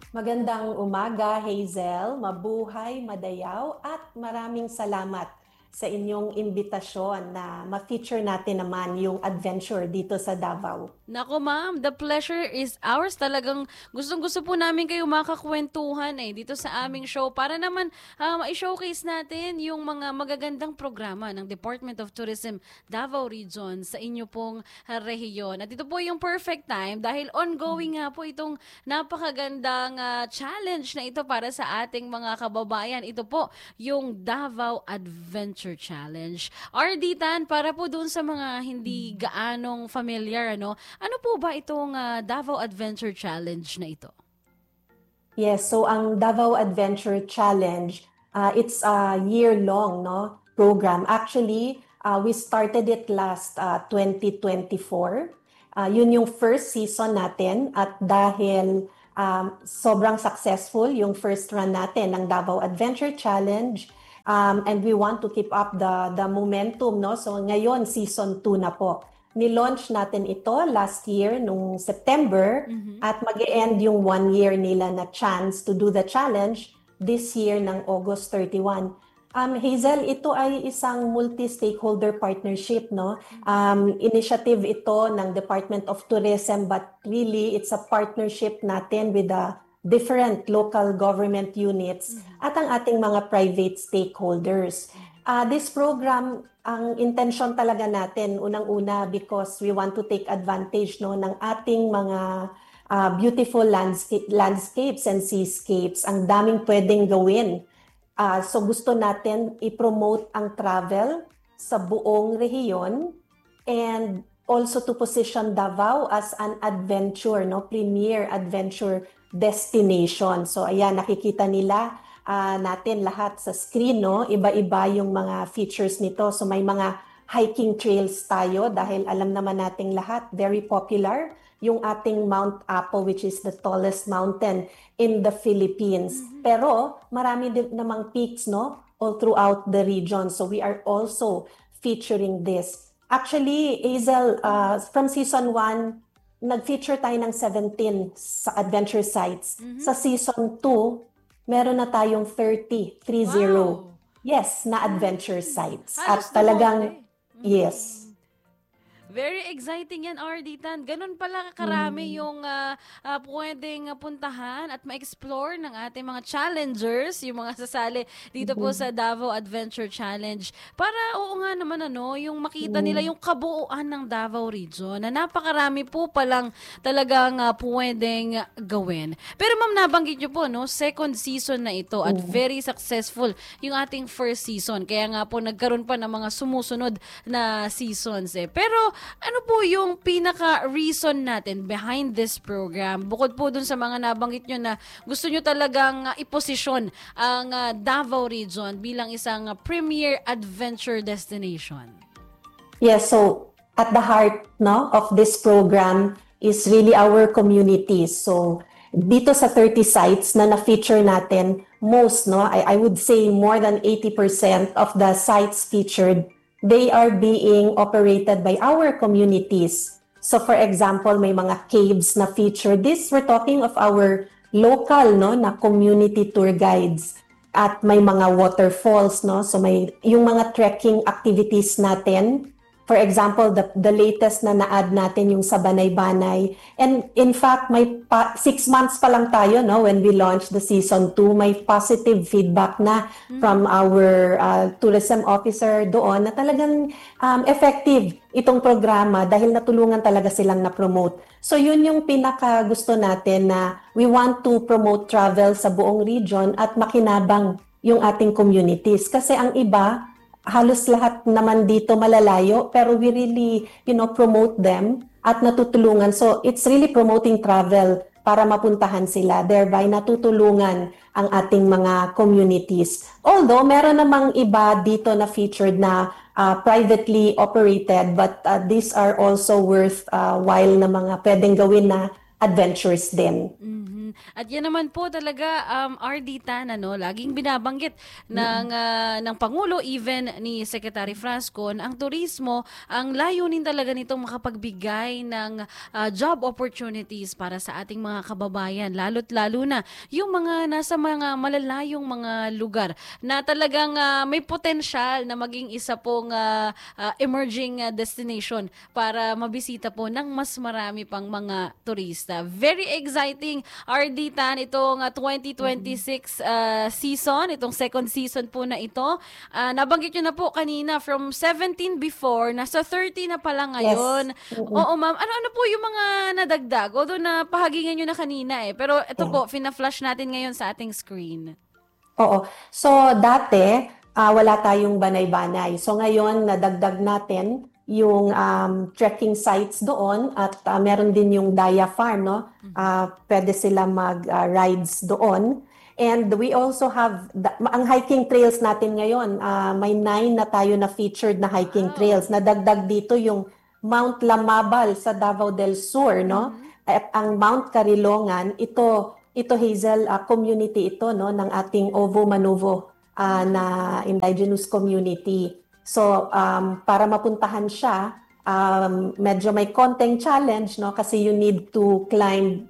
Magandang umaga, Hazel. Mabuhay, madayaw, at maraming salamat sa inyong imbitasyon na ma-feature natin naman yung adventure dito sa Davao. Nako ma'am, the pleasure is ours. Talagang gustong-gusto po namin kayo makakwentuhan dito sa aming show para naman i-showcase natin yung mga magagandang programa ng Department of Tourism Davao Region sa inyo pong rehiyon. At ito po yung perfect time dahil ongoing nga po itong napakagandang challenge na ito para sa ating mga kababayan. Ito po yung Davao Adventure Challenge. RD Tan, para po dun sa mga hindi gaanong familiar, ano po ba itong Davao Adventure Challenge na ito? Yes, so ang Davao Adventure Challenge, it's a year-long program. Actually, we started it last 2024. Yun yung first season natin at dahil sobrang successful yung first run natin ng Davao Adventure Challenge, and we want to keep up the momentum, no? So ngayon season 2 na po. Ni-launch natin ito last year nung September at mag-e-end yung 1 year nila na chance to do the challenge this year ng August 31. Hazel, ito ay isang multi-stakeholder partnership, no? Initiative ito ng Department of Tourism, but really it's a partnership natin with the different local government units at ang ating mga private stakeholders. This program, ang intention talaga natin, unang-una, because we want to take advantage ng ating mga beautiful landscapes and seascapes. Ang daming pwedeng gawin. So gusto natin i-promote ang travel sa buong rehiyon and also to position Davao as an adventure, premier adventure destination. So ayan, nakikita nila natin lahat sa screen, iba-iba yung mga features nito. So may mga hiking trails tayo dahil alam naman nating lahat, very popular yung ating Mount Apo, which is the tallest mountain in the Philippines. Pero marami din namang peaks, all throughout the region. So we are also featuring this. Actually, Hazel, from season 1, nag-feature tayo ng 17 sa adventure sites. Sa season 2, meron na tayong 30. Wow. Yes, na adventure sites. Halos At talagang, yes. Very exciting yan, RD Tan. Ganun pala karami yung pwedeng puntahan at ma-explore ng ating mga challengers, yung mga sasali dito po sa Davao Adventure Challenge. Para nga naman yung makita nila yung kabuuan ng Davao Region na napakarami po palang talagang pwedeng gawin. Pero ma'am, nabanggit nyo po, second season na ito at very successful yung ating first season. Kaya nga po nagkaroon pa ng mga sumusunod na seasons. Pero ano po yung pinaka-reason natin behind this program? Bukod po dun sa mga nabanggit nyo na gusto nyo talagang iposisyon ang Davao Region bilang isang premier adventure destination. Yes, so at the heart of this program is really our communities. So dito sa 30 sites na na-feature natin, most, I would say more than 80% of the sites featured, they are being operated by our communities. So for example, may mga caves na feature. This, we're talking of our local na community tour guides. At may mga waterfalls, So may yung mga trekking activities natin. For example, the latest na na-add natin yung sa Banay-Banay. And in fact, may 6 months pa lang tayo when we launched the season 2. May positive feedback na from our tourism officer doon na talagang effective itong programa dahil natulungan talaga silang na-promote. So yun yung pinaka gusto natin na we want to promote travel sa buong region at makinabang yung ating communities. Kasi ang iba, halos lahat naman dito malalayo, pero we really, promote them at natutulungan. So it's really promoting travel para mapuntahan sila, thereby natutulungan ang ating mga communities. Although meron namang iba dito na featured na privately operated, but these are also worth while na mga pwedeng gawin na adventures din. At yan naman po talaga, RD Tan, laging binabanggit ng Pangulo, even ni Secretary Frasco, na ang turismo, ang layunin talaga nitong makapagbigay ng job opportunities para sa ating mga kababayan, lalo't lalo na yung mga nasa mga malalayong mga lugar na talagang may potensyal na maging isa pong emerging destination para mabisita po ng mas marami pang mga turista. Very exciting, RD Tan, itong 2026 season, itong second season po na ito. Nabanggit nyo na po kanina, from 17 before, nasa 30 na pala ngayon. Yes. Oo, ma'am. Ano po yung mga nadagdag? Although napahagingan nyo na kanina pero ito po, fina-flash natin ngayon sa ating screen. Oo. So, dati, wala tayong banay-banay. So, ngayon, nadagdag natin yung trekking sites doon at meron din yung Daya Farm, no? Pwede sila mag-rides doon. And we also have, ang hiking trails natin ngayon, may 9 na tayo na featured na hiking trails. Nadagdag dito yung Mount Lamabal sa Davao del Sur, no? At ang Mount Carilongan, ito Hazel, community ito, no, ng ating Ovo Manuvo na indigenous community. So, para mapuntahan siya, medyo may konting challenge, no, kasi you need to climb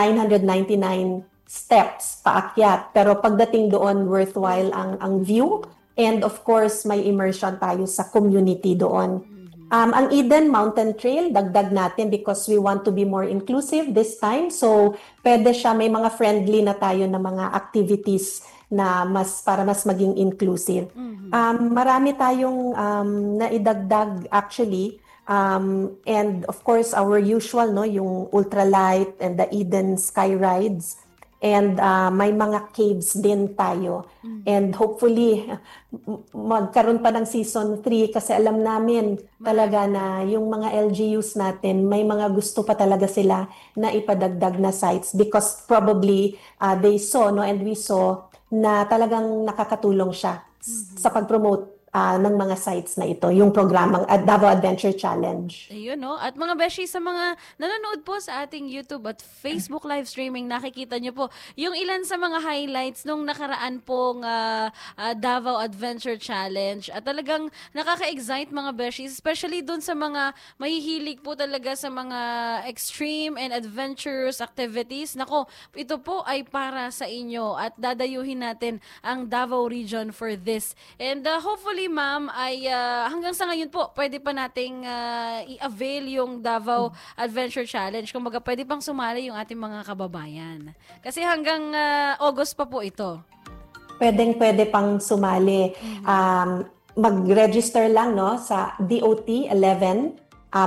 999 steps paakyat. Pero pagdating doon, worthwhile ang view. And of course, may immersion tayo sa community doon. Ang Eden Mountain Trail, dagdag natin because we want to be more inclusive this time. So, pwede siya, may mga friendly na tayo na mga activities na para mas maging inclusive. Marami tayong naidagdag actually. And of course, our usual, no, yung ultralight and the Eden Sky Rides. And may mga caves din tayo. And hopefully, magkaroon pa ng season 3 kasi alam namin talaga na yung mga LGUs natin, may mga gusto pa talaga sila na ipadagdag na sites because probably they saw, no, and we saw na talagang nakakatulong siya sa pag-promote ng mga sites na ito, yung programang Davao Adventure Challenge. Ayun, no? At mga beshi, sa mga nanonood po sa ating YouTube at Facebook live streaming, nakikita nyo po yung ilan sa mga highlights nung nakaraan pong Davao Adventure Challenge. At talagang nakaka-excite mga beshi, especially dun sa mga mahihilig po talaga sa mga extreme and adventurous activities. Nako, ito po ay para sa inyo at dadayuhin natin ang Davao region for this. And hopefully, ma'am, ay hanggang sa ngayon po, pwede pa nating i-avail yung Davao Adventure Challenge. Kung baga, pwede pang sumali yung ating mga kababayan. Kasi hanggang August pa po ito. Pwede pang sumali. Mag-register lang, no, sa DOT11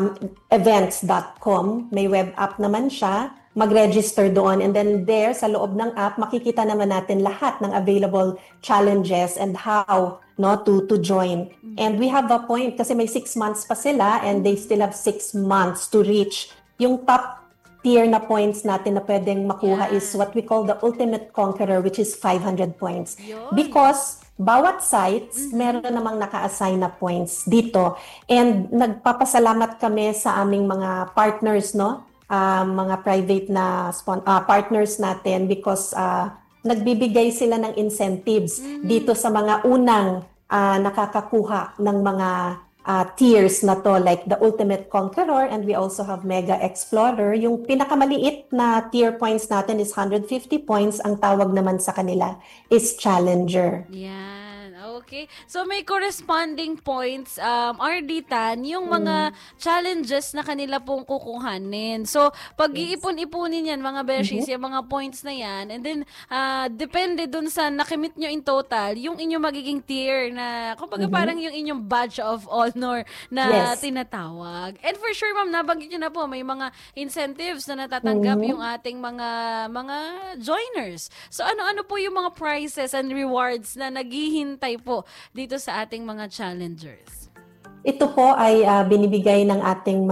events.com. May web app naman siya. Mag-register doon, and then there sa loob ng app makikita naman natin lahat ng available challenges and how, no, to join. And we have a point kasi may 6 months pa sila and they still have 6 months to reach yung top tier na points natin na pwedeng makuha is what we call the ultimate conqueror, which is 500 points. Because bawat sites, meron namang naka-assign na points dito. And nagpapasalamat kami sa aming mga partners, no? Mga private na partners natin because nagbibigay sila ng incentives dito sa mga unang nakakakuha ng mga tiers na to, like the Ultimate Conqueror, and we also have Mega Explorer. Yung pinakamaliit na tier points natin is 150 points. Ang tawag naman sa kanila is Challenger. Yan. Okay. So may corresponding points, RD Tan, yung mga challenges na kanila pong kukuhanin. So pag iipon-ipunin yan, mga beshies, yung mga points na yan, and then depende dun sa nakimit nyo in total, yung inyong magiging tier na, kumbaga parang yung inyong badge of honor na tinatawag. And for sure, ma'am, nabanggit nyo na po, may mga incentives na natatanggap yung ating mga joiners. So ano-ano po yung mga prizes and rewards na naghihintay po dito sa ating mga challengers? Ito po ay binibigay ng ating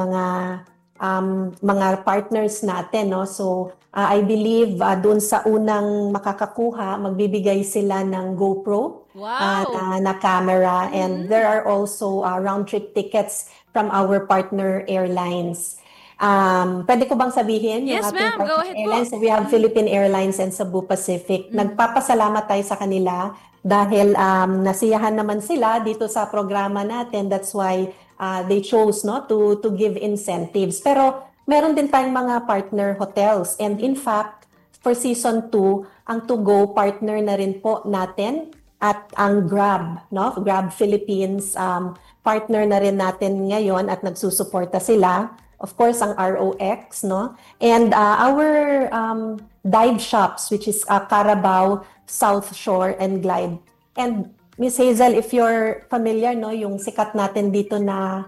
mga partners natin, no? So I believe doon sa unang makakakuha, magbibigay sila ng GoPro na camera, and there are also round trip tickets from our partner airlines. Pwede ko bang sabihin yung Yes, ating ma'am. Go partner ahead po. airlines? So we have Philippine Airlines and Cebu Pacific. Nagpapasalamat tayo sa kanila dahil nasiyahan naman sila dito sa programa natin. That's why they chose to give incentives. Pero meron din tayong mga partner hotels. And in fact, for season 2, ang to-go partner na rin po natin at ang Grab, Grab Philippines, partner na rin natin ngayon at nagsusuporta sila. Of course, ang ROX, and our dive shops, which is Carabao, South Shore, and Glide. And Miss Hazel, if you're familiar, yung sikat natin dito na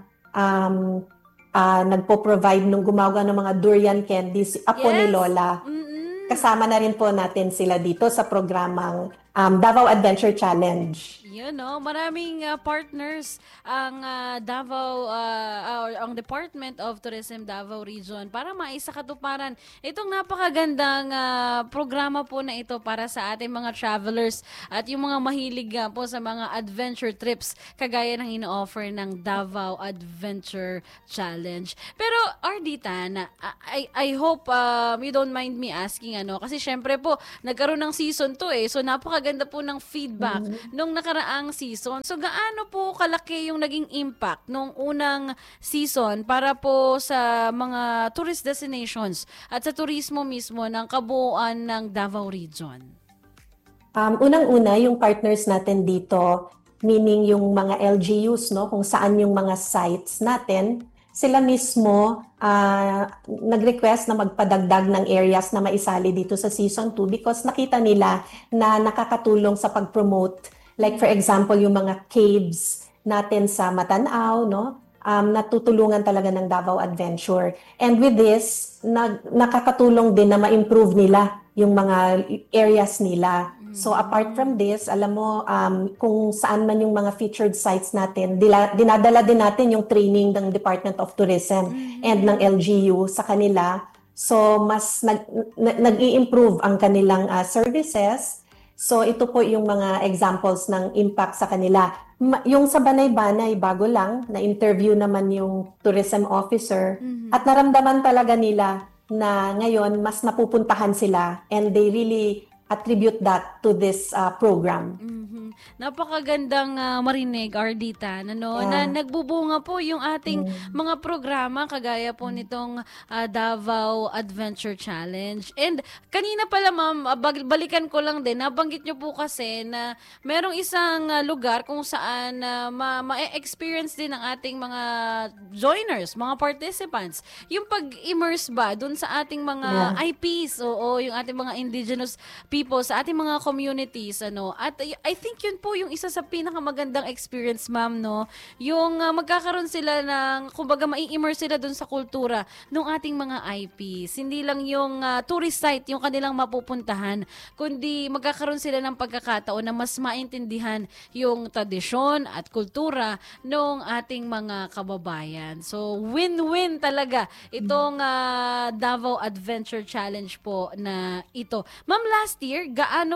nagpo-provide nung gumagawa ng mga durian candies, apo ni Lola. Kasama na rin po natin sila dito sa programang Davao Adventure Challenge. Maraming partners ang Davao, ang Department of Tourism Davao Region para maisakatuparan itong napakagandang programa po na ito para sa ating mga travelers at yung mga mahilig po sa mga adventure trips kagaya ng ino-offer ng Davao Adventure Challenge. Pero Ardita, I hope you don't mind me asking kasi syempre po nagkaroon ng season 2 so napakaganda po ng feedback nung nakaraang season. So gaano po kalaki yung naging impact nung unang season para po sa mga tourist destinations at sa turismo mismo ng kabuuan ng Davao Region? Unang-una, yung partners natin dito, meaning yung mga LGUs, kung saan yung mga sites natin, sila mismo nag-request na magpadagdag ng areas na maisali dito sa season 2 because nakita nila na nakakatulong sa pag-promote. Like for example, yung mga caves natin sa Matanao, natutulungan talaga ng Davao Adventure. And with this, nakakatulong din na ma-improve nila yung mga areas nila. So apart from this, alam mo, kung saan man yung mga featured sites natin, dinadala din natin yung training ng Department of Tourism and ng LGU sa kanila. So mas nag-i-improve ang kanilang services. So ito po yung mga examples ng impact sa kanila. Yung sa Banay-Banay, bago lang, na-interview naman yung tourism officer at naramdaman talaga nila na ngayon mas napupuntahan sila and they really attribute that to this program. Napakagandang marinig, Ardita, na nagbubunga po yung ating mga programa kagaya po nitong Davao Adventure Challenge. And kanina pala ma'am, balikan ko lang din, nabanggit nyo po kasi na merong isang lugar kung saan ma-experience din ng ating mga joiners, mga participants, yung pag-immerse ba dun sa ating mga IPs, yung ating mga indigenous people, sa ating mga communities, at I think yun po yung isa sa pinakamagandang experience, ma'am, yung magkakaroon sila ng, kumbaga mai-immerse sila dun sa kultura ng ating mga IPs. Hindi lang yung tourist site yung kanilang mapupuntahan, kundi magkakaroon sila ng pagkakataon na mas maintindihan yung tradisyon at kultura ng ating mga kababayan. So, win-win talaga itong Davao Adventure Challenge po na ito. Ma'am, last year,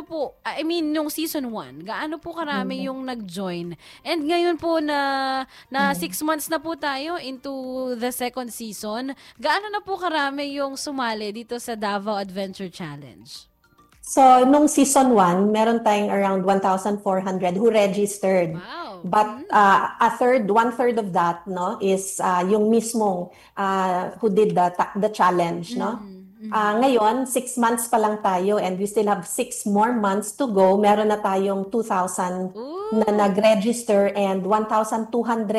nung season 1, gaano po karami yung nag-join? And ngayon po na 6 months na po tayo into the second season, gaano na po karami yung sumali dito sa Davao Adventure Challenge? So, nung season 1, meron tayong around 1,400 who registered. Wow. But one-third of that is yung mismong who did the challenge. Ngayon, 6 months pa lang tayo and we still have 6 more months to go. Meron na tayong 2,000 na nag-register and 1,200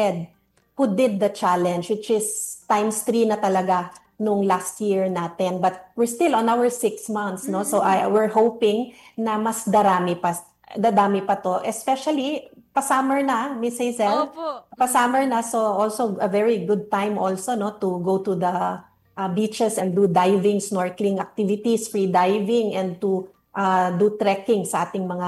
who did the challenge, which is times 3 na talaga nung last year natin. But we're still on our 6 months, So we're hoping na mas dadami pa to. Especially, pa-summer na, Miss Hazel. Opo. Pa-summer na, so also a very good time also, to go to the beaches and do diving, snorkeling activities, free diving, and to do trekking sa ating mga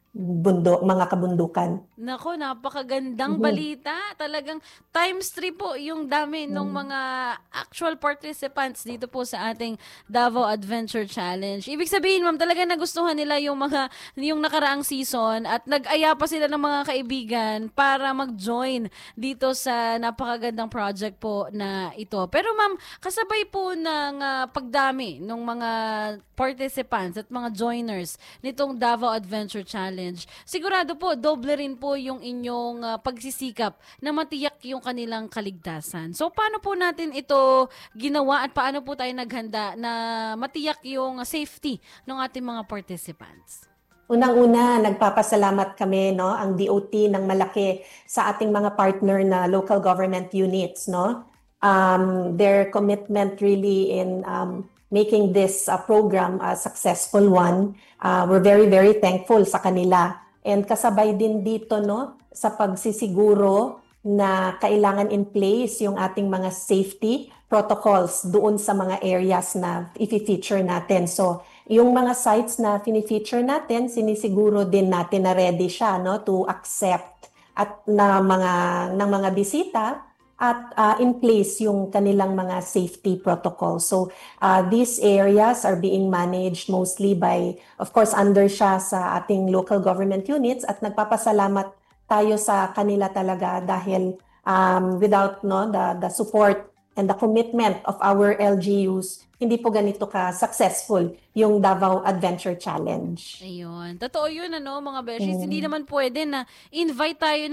mga kabundukan. Nako, napakagandang Mhm. balita. Talagang ×3 po yung dami ng mga actual participants dito po sa ating Davao Adventure Challenge. Ibig sabihin, ma'am, talaga nagustuhan nila yung nakaraang season at nag-aya pa sila ng mga kaibigan para mag-join dito sa napakagandang project po na ito. Pero ma'am, kasabay po ng pagdami ng mga participants at mga joiners nitong Davao Adventure Challenge, sigurado po, doble rin po yung inyong pagsisikap na matiyak yung kanilang kaligtasan. So, paano po natin ito ginawa at paano po tayo naghanda na matiyak yung safety ng ating mga participants? Unang-una, nagpapasalamat kami, no, ang DOT ng malaki sa ating mga partner na local government units, no. Their commitment really in making this program a successful one. We're very, very thankful sa kanila. And kasabay din dito, no, sa pagsisiguro na kailangan in place yung ating mga safety protocols doon sa mga areas na i-feature natin. So, yung mga sites na fini-feature natin, sinisiguro din natin na ready siya, no, to accept at ng mga bisita at in place yung kanilang mga safety protocols. So, these areas are being managed mostly by, of course, under siya sa ating local government units at nagpapasalamat tayo sa kanila talaga dahil without the support and the commitment of our LGUs, hindi po ganito ka-successful yung Davao Adventure Challenge. Ayun. Totoo yun, mga Beshies. Hindi naman pwede na invite tayo